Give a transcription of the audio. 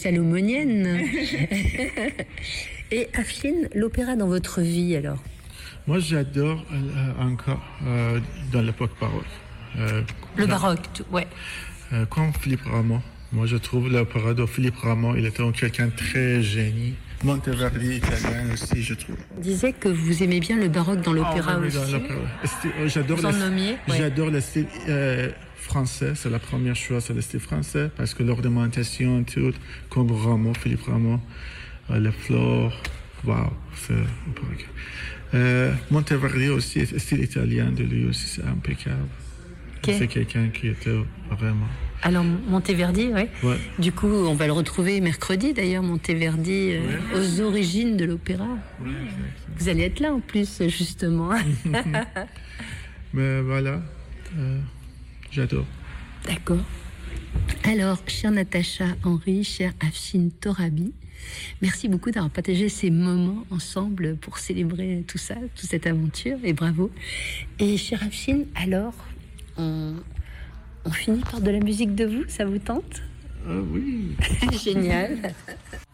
salomonienne. Et Afshin, l'opéra dans votre vie alors? Moi, j'adore encore dans l'époque baroque. Le baroque, ouais. Comme Philippe Rameau. Moi, je trouve l'opéra de Philippe Rameau, il était quelqu'un de très génie. Monteverdi, italien aussi, je trouve. On disait que vous aimez bien le baroque dans l'opéra oui, aussi. Dans l'opéra. J'adore le style français, c'est la première chose, c'est le style français, parce que l'ornementation, tout, comme Rameau, Philippe Rameau, les fleurs, waouh, c'est Monteverdi aussi, le style italien de lui aussi, c'est impeccable. Okay. C'est quelqu'un qui était vraiment... Alors, Monteverdi, oui. Ouais. Du coup, on va le retrouver mercredi, d'ailleurs, Monteverdi, aux origines de l'opéra. Ouais, vous allez être là, en plus, justement. Mais voilà, j'adore. D'accord. Alors, chère Natacha Henry, chère Afshin Torabi, merci beaucoup d'avoir partagé ces moments ensemble pour célébrer tout ça, toute cette aventure, et bravo. Et chère Afshin, alors, on finit par de la musique de vous, ça vous tente? Oui. Génial.